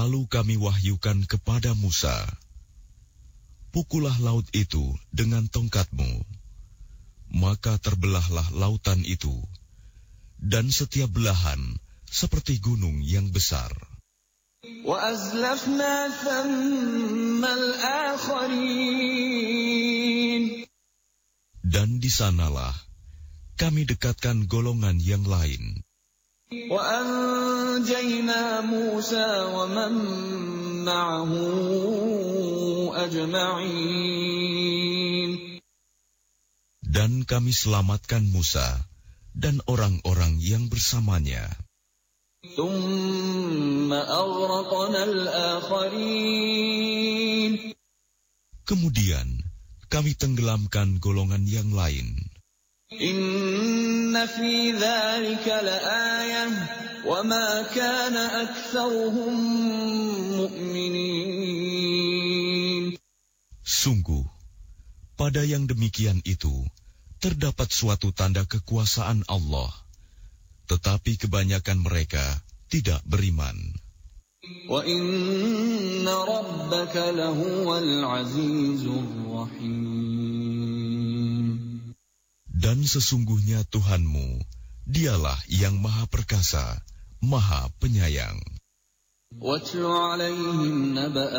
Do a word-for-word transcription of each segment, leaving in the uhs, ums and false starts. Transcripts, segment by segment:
Lalu kami wahyukan kepada Musa, pukullah laut itu dengan tongkatmu. Maka terbelahlah lautan itu, dan setiap belahan seperti gunung yang besar. وَأَزْلَفْنَا ثَمَّ الْآخَرِينَ. Dan di sanalah kami dekatkan golongan yang lain. وَأَنْجَيْنَا مُوسَى وَمَنْ مَعَهُ أَجْمَعِينَ. Dan kami selamatkan Musa dan orang-orang yang bersamanya. ثُمَّ أَغْرَقْنَا الْآخَرِينَ. Kemudian kami tenggelamkan golongan yang lain. إِنَّ فِي ذَلِكَ لَآيَةً وَمَا كَانَ أَكْثَرُهُم مُؤْمِنِينَ. Sungguh, pada yang demikian itu terdapat suatu tanda kekuasaan Allah, tetapi kebanyakan mereka tidak beriman. وَإِنَّ رَبَّكَ لَهُوَ الْعَزِيزُ الرَّحِيمُ. Dan sesungguhnya Tuhanmu, dialah yang maha perkasa, maha penyayang. وَاتْلُ عَلَيْهِمْ نَبَأَ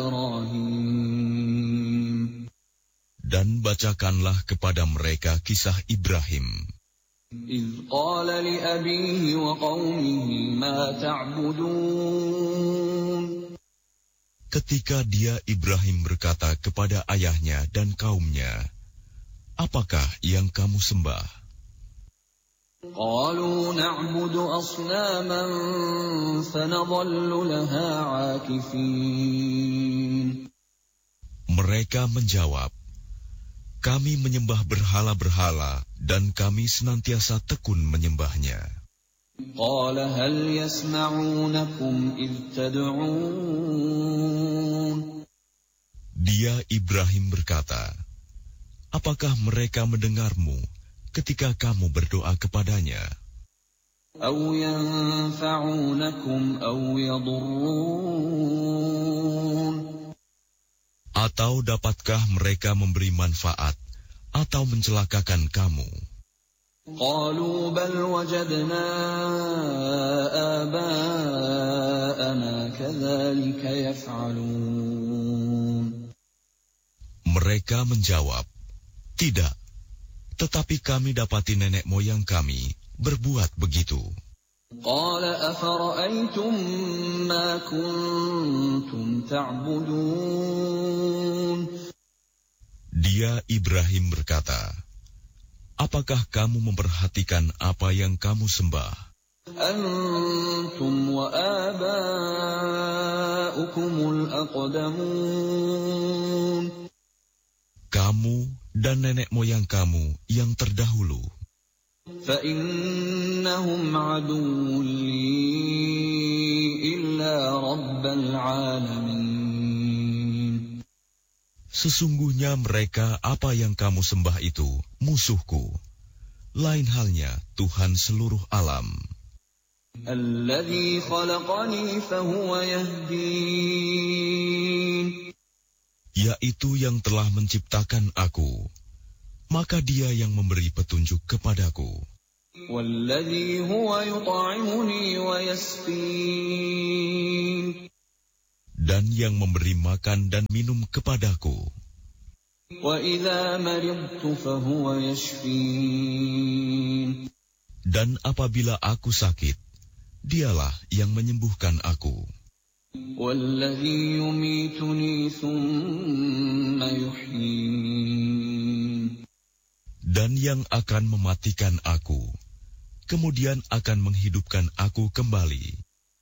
إِبْرَاهِيمَ. Dan bacakanlah kepada mereka kisah Ibrahim. إِذْ قَالَ لِأَبِيهِ وَقَوْمِهِ مَا تَعْبُدُونَ. Ketika dia Ibrahim berkata kepada ayahnya dan kaumnya, apakah yang kamu sembah? قَالُوا نَعْبُدُ أَصْنَامًا فَنَظَلُّ لَهَا عَاكِفِينَ. Mereka menjawab, kami menyembah berhala-berhala dan kami senantiasa tekun menyembahnya. قَالَ هَلْ يَسْمَعُونَكُمْ إِذْ تَدْعُونَ. Dia Ibrahim berkata, apakah mereka mendengarmu ketika kamu berdoa kepadanya? أَوْ يَنْفَعُونَكُمْ أَوْ يَضُرُّونَ. Atau dapatkah mereka memberi manfaat atau mencelakakan kamu? قَالُوا بَلْ وَجَدْنَا آبَاءَنَا كَذَلِكَ يَفْعَلُونَ. Mereka menjawab, tidak, tetapi kami dapati nenek moyang kami berbuat begitu. قَالَ أَفَرَأَيْتُمْ مَا كُنْتُمْ تَعْبُدُونَ. Dia Ibrahim berkata, apakah kamu memperhatikan apa yang kamu sembah? أَنْتُمْ وَآبَاؤُكُمُ الْأَقْدَمُونَ. Kamu dan nenek moyang kamu yang terdahulu. فَإِنَّهُمْ عَدُوٌّ لِّي إِلَّا رَبَّ الْعَالَمِينَ. Sesungguhnya mereka apa yang kamu sembah itu musuhku, lain halnya Tuhan seluruh alam. الَّذِي خَلَقَنِي فَهُوَ يَهْدِينِ. Yaitu yang telah menciptakan aku, maka dia yang memberi petunjuk kepadaku. وَالَّذِي هُوَ يُطْعِمُنِي وَيَسْقِينِ. Dan yang memberi makan dan minum kepadaku. وَإِذَا مَرِضْتُ فَهُوَ يَشْفِينِ. Dan apabila aku sakit, dialah yang menyembuhkan aku. وَالَّذِي يُمِيتُنِي ثُمَّ يُحْيِينِ. Dan yang akan mematikan aku, kemudian akan menghidupkan aku kembali.